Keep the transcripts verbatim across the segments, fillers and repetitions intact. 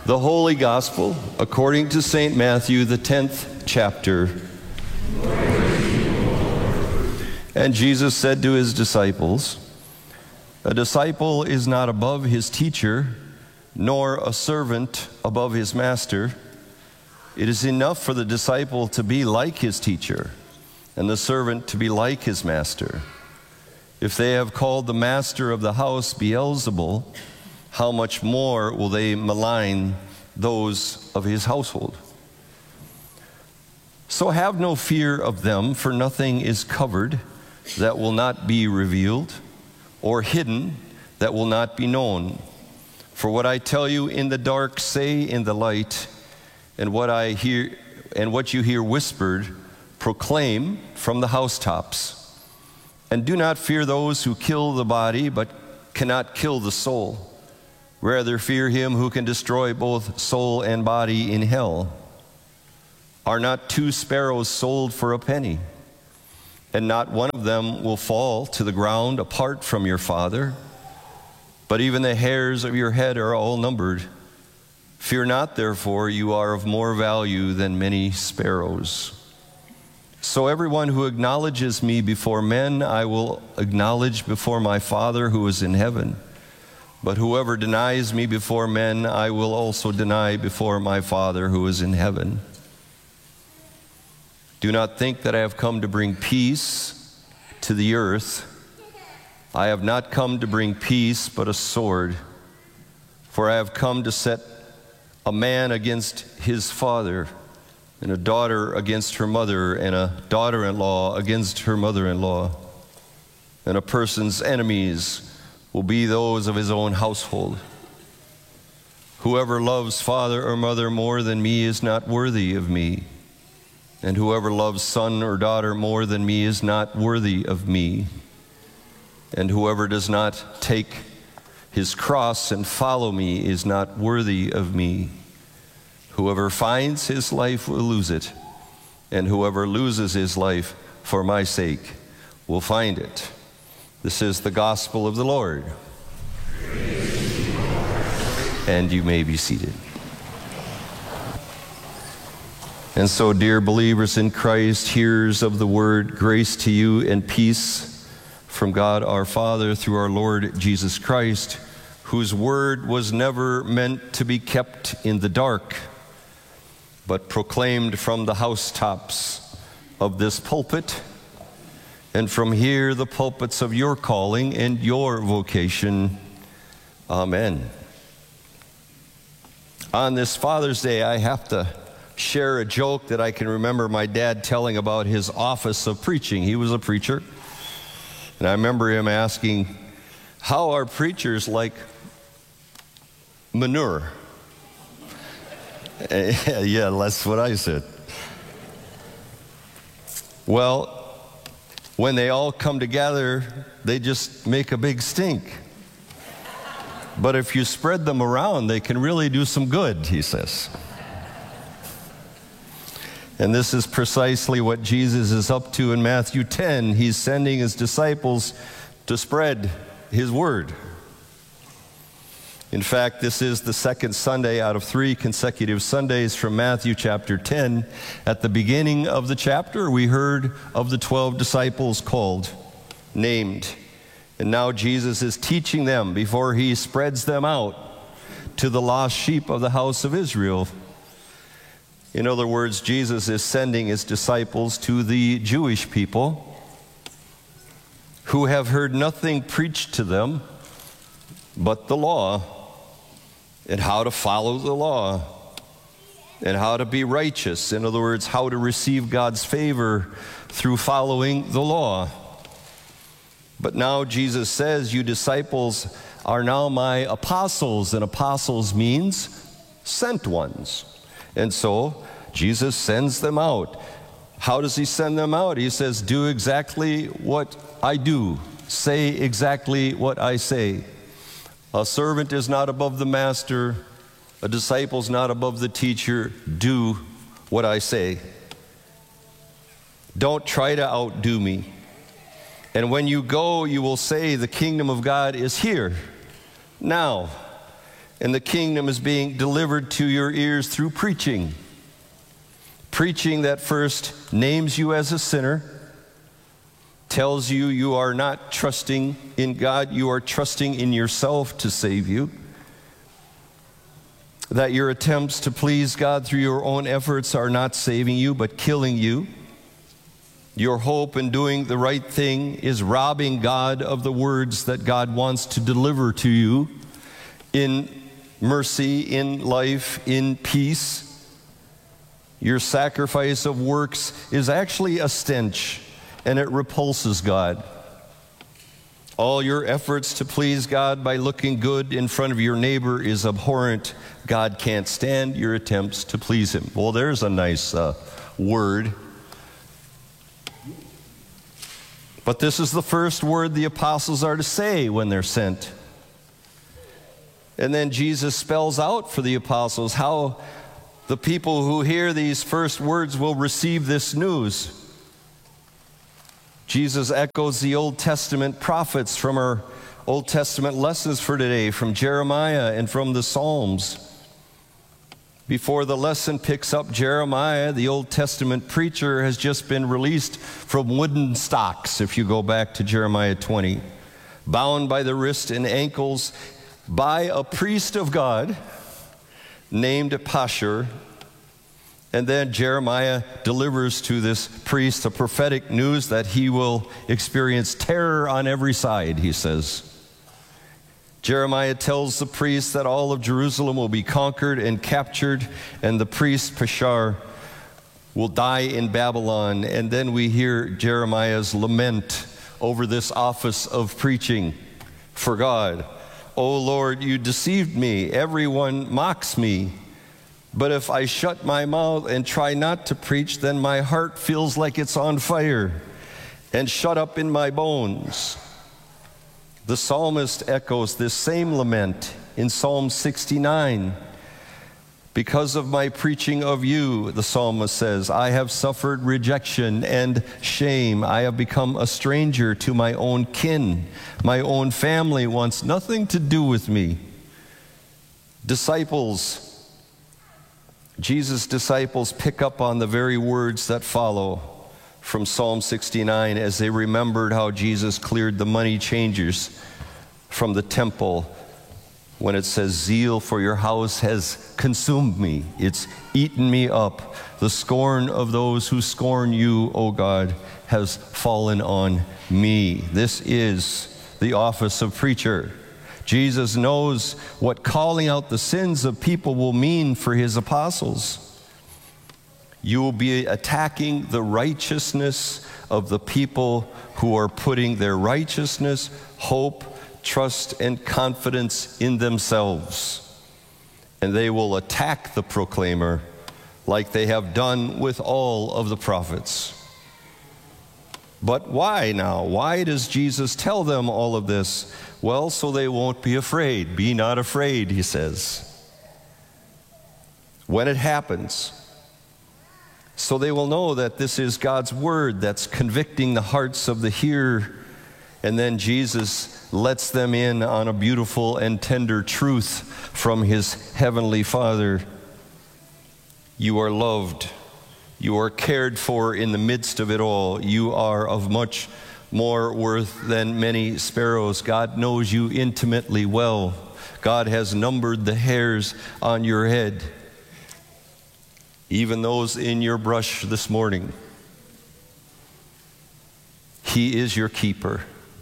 The Holy Gospel according to Saint Matthew, the tenth chapter. And Jesus said to his disciples, "A disciple is not above his teacher, nor a servant above his master. It is enough for the disciple to be like his teacher, and the servant to be like his master. If they have called the master of the house Beelzebul, how much more will they malign those of his household? So have no fear of them, for nothing is covered that will not be revealed, or hidden that will not be known. For what I tell you in the dark, say in the light, and what I hear and what you hear whispered, proclaim from the housetops. And do not fear those who kill the body, but cannot kill the soul. Rather fear him who can destroy both soul and body in hell. Are not two sparrows sold for a penny? And not one of them will fall to the ground apart from your Father? But even the hairs of your head are all numbered. Fear not, therefore, you are of more value than many sparrows. So everyone who acknowledges me before men, I will acknowledge before my Father who is in heaven. But whoever denies me before men, I will also deny before my Father who is in heaven. Do not think that I have come to bring peace to the earth. I have not come to bring peace, but a sword. For I have come to set a man against his father, and a daughter against her mother, and a daughter-in-law against her mother-in-law. And a person's enemies will be those of his own household. Whoever loves father or mother more than me is not worthy of me. And whoever loves son or daughter more than me is not worthy of me. And whoever does not take his cross and follow me is not worthy of me. Whoever finds his life will lose it, and whoever loses his life for my sake will find it." This is the gospel of the Lord. And you may be seated. And so, dear believers in Christ, hearers of the word, grace to you and peace from God our Father through our Lord Jesus Christ, whose word was never meant to be kept in the dark, but proclaimed from the housetops of this pulpit, and from here the pulpits of your calling and your vocation. Amen. On this Father's Day, I have to share a joke that I can remember my dad telling about his office of preaching. He was a preacher, and I remember him asking, "How are preachers like manure?" Yeah, that's what I said. Well, when they all come together, they just make a big stink. But if you spread them around, they can really do some good, he says. And this is precisely what Jesus is up to in Matthew ten. He's sending his disciples to spread his word. In fact, this is the second Sunday out of three consecutive Sundays from Matthew chapter ten. At the beginning of the chapter, we heard of the twelve disciples called, named. And now Jesus is teaching them before he spreads them out to the lost sheep of the house of Israel. In other words, Jesus is sending his disciples to the Jewish people who have heard nothing preached to them but the law, and how to follow the law, and how to be righteous. In other words, how to receive God's favor through following the law. But now Jesus says, you disciples are now my apostles, and apostles means sent ones. And so Jesus sends them out. How does he send them out? He says, do exactly what I do. Say exactly what I say. A servant is not above the master. A disciple is not above the teacher. Do what I say. Don't try to outdo me. And when you go, you will say, the kingdom of God is here, now. And the kingdom is being delivered to your ears through preaching. Preaching that first names you as a sinner, tells you you are not trusting in God, you are trusting in yourself to save you. That your attempts to please God through your own efforts are not saving you, but killing you. Your hope in doing the right thing is robbing God of the words that God wants to deliver to you in mercy, in life, in peace. Your sacrifice of works is actually a stench, and it repulses God. All your efforts to please God by looking good in front of your neighbor is abhorrent. God can't stand your attempts to please him. Well, there's a nice uh, word. But this is the first word the apostles are to say when they're sent. And then Jesus spells out for the apostles how the people who hear these first words will receive this news. Jesus echoes the Old Testament prophets from our Old Testament lessons for today, from Jeremiah and from the Psalms. Before the lesson picks up Jeremiah, the Old Testament preacher has just been released from wooden stocks, if you go back to Jeremiah twenty, bound by the wrist and ankles by a priest of God named Pashur. And then Jeremiah delivers to this priest the prophetic news that he will experience terror on every side, he says. Jeremiah tells the priest that all of Jerusalem will be conquered and captured, and the priest Pashur will die in Babylon. And then we hear Jeremiah's lament over this office of preaching for God. "O Lord, you deceived me. Everyone mocks me. But if I shut my mouth and try not to preach, then my heart feels like it's on fire and shut up in my bones." The psalmist echoes this same lament in Psalm sixty-nine. "Because of my preaching of you," the psalmist says, "I have suffered rejection and shame. I have become a stranger to my own kin. My own family wants nothing to do with me." Disciples, Jesus' disciples pick up on the very words that follow from Psalm sixty-nine as they remembered how Jesus cleared the money changers from the temple when it says, "Zeal for your house has consumed me. It's eaten me up. The scorn of those who scorn you, O God, has fallen on me." This is the office of preacher. Jesus knows what calling out the sins of people will mean for his apostles. You will be attacking the righteousness of the people who are putting their righteousness, hope, trust, and confidence in themselves. And they will attack the proclaimer like they have done with all of the prophets. But why now? Why does Jesus tell them all of this? Well, so they won't be afraid. Be not afraid, he says. When it happens, so they will know that this is God's word that's convicting the hearts of the hearer. And then Jesus lets them in on a beautiful and tender truth from his heavenly Father. You are loved. You are cared for in the midst of it all. You are of much more worth than many sparrows. God knows you intimately well. God has numbered the hairs on your head, even those in your brush this morning. He is your keeper.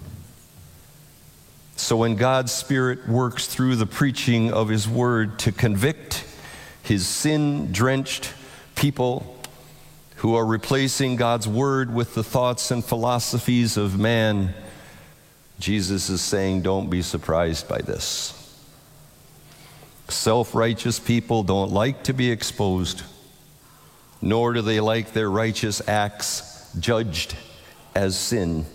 So when God's Spirit works through the preaching of his word to convict his sin-drenched people who are replacing God's word with the thoughts and philosophies of man, Jesus is saying, don't be surprised by this. Self-righteous people don't like to be exposed, nor do they like their righteous acts judged as sin.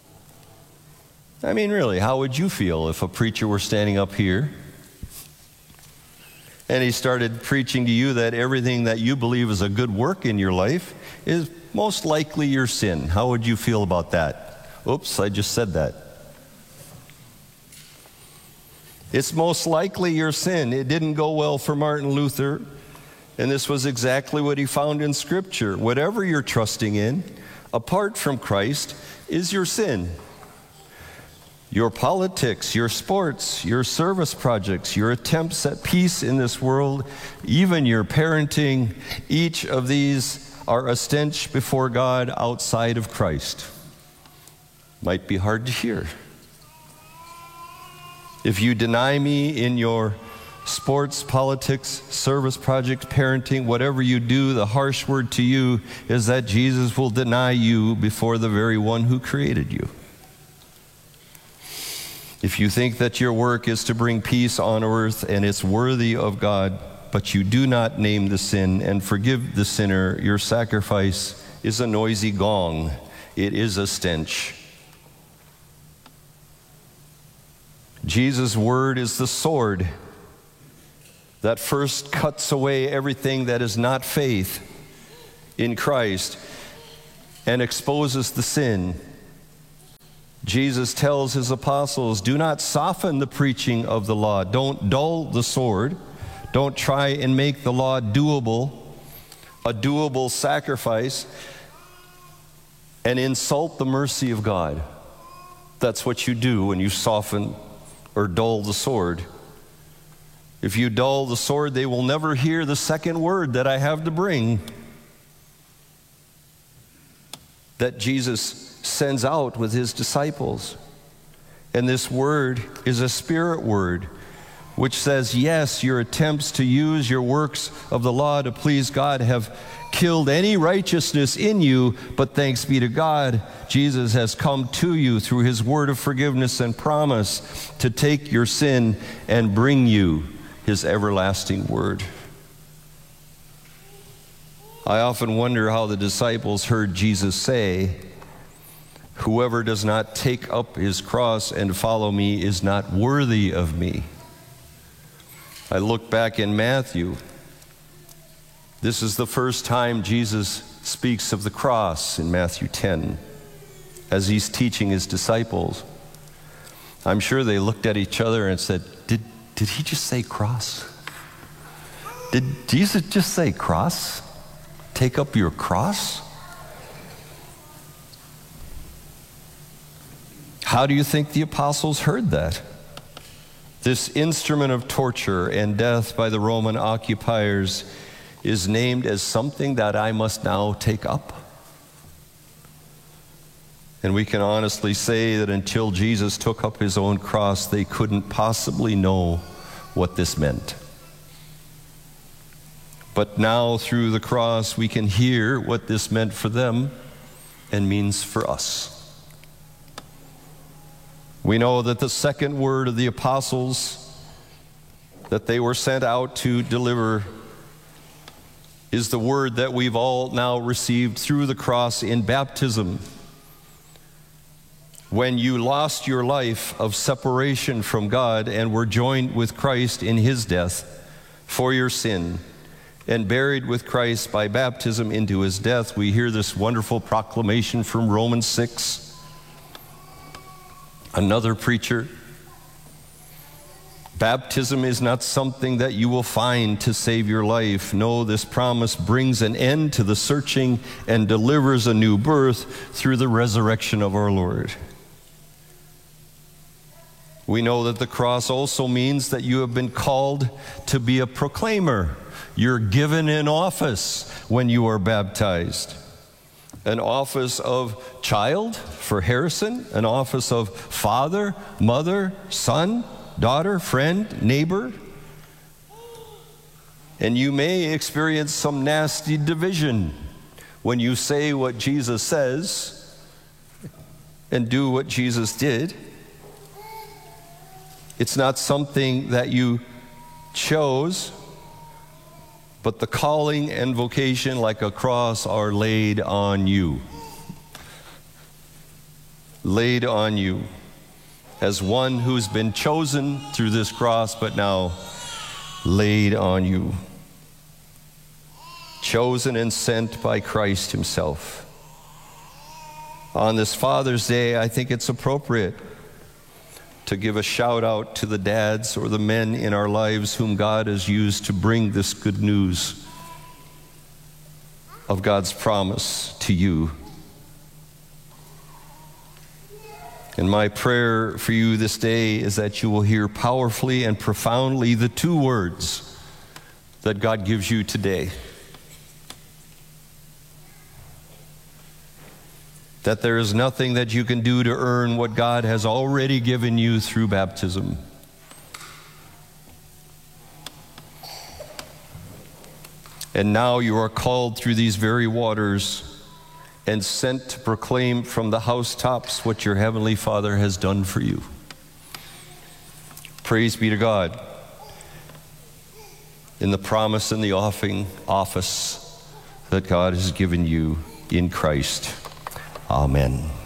I mean, really, how would you feel if a preacher were standing up here and he started preaching to you that everything that you believe is a good work in your life is most likely your sin? How would you feel about that? Oops, I just said that. It's most likely your sin. It didn't go well for Martin Luther, and this was exactly what he found in Scripture. Whatever you're trusting in, apart from Christ, is your sin. Your politics, your sports, your service projects, your attempts at peace in this world, even your parenting, each of these are a stench before God outside of Christ. Might be hard to hear. If you deny me in your sports, politics, service projects, parenting, whatever you do, the harsh word to you is that Jesus will deny you before the very one who created you. If you think that your work is to bring peace on earth and it's worthy of God, but you do not name the sin and forgive the sinner, your sacrifice is a noisy gong. It is a stench. Jesus' word is the sword that first cuts away everything that is not faith in Christ and exposes the sin. Jesus tells his apostles, do not soften the preaching of the law. Don't dull the sword. Don't try and make the law doable, a doable sacrifice, and insult the mercy of God. That's what you do when you soften or dull the sword. If you dull the sword, they will never hear the second word that I have to bring, that Jesus sends out with his disciples. And this word is a spirit word, which says, yes, your attempts to use your works of the law to please God have killed any righteousness in you, but thanks be to God, Jesus has come to you through his word of forgiveness and promise to take your sin and bring you his everlasting word. I often wonder how the disciples heard Jesus say, whoever does not take up his cross and follow me is not worthy of me. I look back in Matthew. This is the first time Jesus speaks of the cross in Matthew ten, as he's teaching his disciples. I'm sure they looked at each other and said, did, did he just say cross? Did Jesus just say cross? Take up your cross? How do you think the apostles heard that? This instrument of torture and death by the Roman occupiers is named as something that I must now take up. And we can honestly say that until Jesus took up his own cross, they couldn't possibly know what this meant. But now through the cross, we can hear what this meant for them and means for us. We know that the second word of the apostles that they were sent out to deliver is the word that we've all now received through the cross in baptism. When you lost your life of separation from God and were joined with Christ in his death for your sin and buried with Christ by baptism into his death, we hear this wonderful proclamation from Romans six. Another preacher, baptism is not something that you will find to save your life. No, this promise brings an end to the searching and delivers a new birth through the resurrection of our Lord. We know that the cross also means that you have been called to be a proclaimer. You're given an office when you are baptized. An office of child for Harrison, an office of father, mother, son, daughter, friend, neighbor. And you may experience some nasty division when you say what Jesus says and do what Jesus did. It's not something that you chose, but the calling and vocation, like a cross, are laid on you. Laid on you as one who's been chosen through this cross, but now laid on you. Chosen and sent by Christ himself. On this Father's Day, I think it's appropriate to to give a shout out to the dads or the men in our lives whom God has used to bring this good news of God's promise to you. And my prayer for you this day is that you will hear powerfully and profoundly the two words that God gives you today. That there is nothing that you can do to earn what God has already given you through baptism. And now you are called through these very waters and sent to proclaim from the housetops what your heavenly Father has done for you. Praise be to God in the promise and the offering office that God has given you in Christ. Amen.